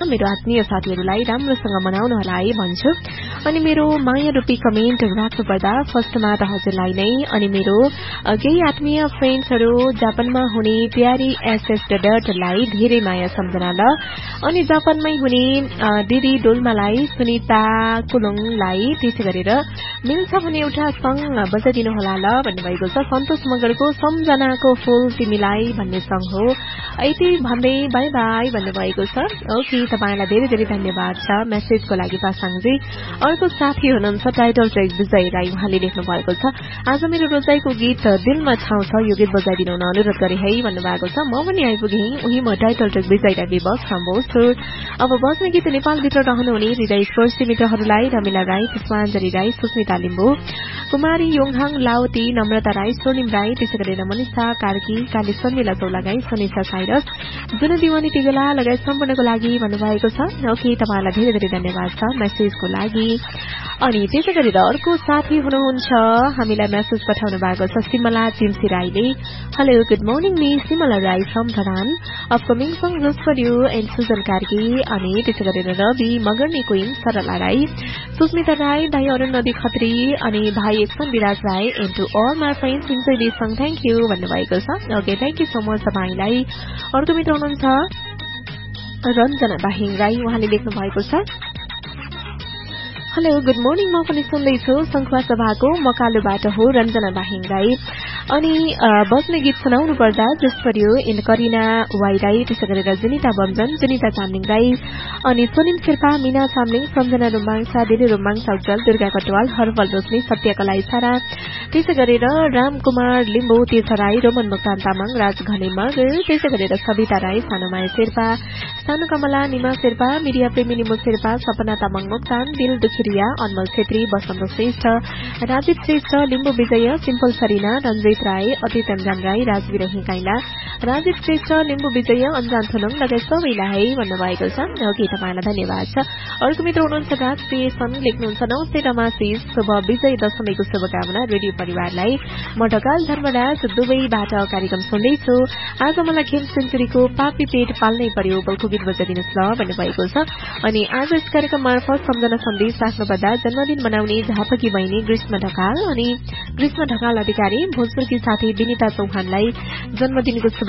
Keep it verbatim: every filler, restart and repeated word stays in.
मेरो आत्मीय साथीहरूलाई राम्रोसँग मनाउनु होला है भन्छु। अनि मेरो माया रूपी कमेन्ट राख्नु पर्दा फर्स्टमा त हजुरलाई नै, अनि मेरो केही आत्मीय फ्रेन्ड्सहरू जापानमा हुने प्यारी एसएस डटलाई धेरै माया सम्झना ल। अनि जापानमै हुने दिदी डोल्मालाई, सुनिता कुलुङलाई त्यसै गरेर मिल्छ भने एउटा सङ बजाइदिनु होला ल भन्नुभएको छ। सन्तोष मगरको सम्झनाको फूल तिमीलाई भन्ने सङ हो यति भन्दै बाई बाई भन्नुभएको छ। ओके, तपाईँलाई धेरै धेरै धन्यवाद छ मेसेजको लागि पासाङजी। अर्को साथी हुनुहुन्छ टाइटल ट्र्याक विजय राई, उहाँले लेख्नु भएको छ आज मेरो रोजाइको गीत दिलमा छाउँ छ, यो गीत बजाइदिनु हुन अनुरोध गरे है भन्नुभएको छ। म पनि आइपुगेँ, उही म title track Vijay Rai विभस from Bhojpur. अब बस्ने गीत नेपालभित्र रहनुहुने हृदय स्पर्शी मित्रहरूलाई रमिला राई, पुष्पाञ्जली राई, सुस्मिता लिम्बू, कुमारी योङहाङ लावती, नम्रता राई, स्वर्णिम राई, त्यसै गरेर मनिषा कार्की, काली सन्निला चौलागाई, सनिषा साइरस, जुन दिवानी तिगला लगायत सम्पूर्णको लागि भन्नुभएको छ। ओके, तपाईँलाई धेरै धेरै धन्यवाद छ मेसेजको लागि। अनि त्यसै गरेर अर्को साथी हुनुहुन्छ, हामीलाई मेसेज पठाउनु भएको छ सिमला चिम्सी राईले। Hello good morning miss Shimla Rai from Dharan, upcoming song just for you and Sujan Karki. अनि त्यसै गरेर रवि मगर्नी क्वीन सरला राई, सुस्मिता राई, दाई अरुण नदी खत्री, अनि भाइ action Viraj Rai and to all my friends enjoy this song thank you भन्नुभएको छ। Okay, thank you so much तपाईँलाई। अर्को मित्र हुनुहुन्छ रञ्जना बाहिङ राई, उहाँले लेख्नु भएको छ हेलो गुड मर्निङ, म पनि सुन्दैछु संखुवा सभाको मकालुबाट हो रञ्जना बाहिङ राई। अनि बस्ने गीत सुनाउनु पर्दा just for you in Kareena Y Rai, त्यसै गरेर जुनिता बमजन, जुनिता चामलिङ राई, अनि सोनिम शेर्पा, मिना चामलिङ, सम्झना रुमाङसा, दिदी रुमाङ साउजल, दुर्गा कटवाल, हरबल रोशनी, सत्यकला इसारा, त्यसै गरेर रामकुमार लिम्बू, तीर्थ राई, रोमन मोक्तान तामाङ, राज घने मगर, त्यसै गरेर सविता राई, सानुमाया शेर्पा, सानु कमला, निमा शेर्पा, मिडिया प्रेमी निमो शेर्पा, सपना तामाङ मोक्तान, दिल दुखुरिया, अनमल छेत्री, बसन्त श्रेष्ठ, राजीव श्रेष्ठ, लिम्बू विजय, सिम्पल सरिना, रञ्जित राई, अतीत अन्जान राई, राजवीर हिकाइला, राजीव श्रेष्ठ, लिम्बू विजय, अन्जान थुलुङ लगायत सबैलाई भन्नुभएको छ। ओके, तपाईँलाई धन्यवाद छ। अर्को मित्र हुनुहुन्छ राज पेसन, लेख्नुहुन्छ नमस्ते रमाशिष, शुभ विजय दशमीको शुभकामना रेडियो परिवारलाई। म ढकाल धर्मराज दुबईबाट कार्यक्रम सुन्दैछु। आज मलाई खेल सेन्चुरीको पापी पेट पाल्नै पर्यो बलको गीत बजाइदिनुहोस् ल भन्नुभएको छ। अनि आज यस कार्यक्रम मार्फत सम्झना सन्देश राख्नुपर्दा जन्मदिन मनाउने झापकी बहिनी ग्रीष्म ढकाल अनि ग्रीष्म ढकाल अधिकारी, भोजपुरकी साथी विनिता चौहानलाई जन्मदिनको